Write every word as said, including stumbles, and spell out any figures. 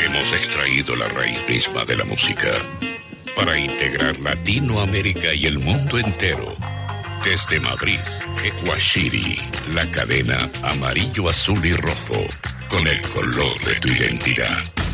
Hemos extraído la raíz misma de la música para integrar Latinoamérica y el mundo entero. Desde Madrid, Ecuashiri, la cadena amarillo, azul y rojo, con el color de tu identidad.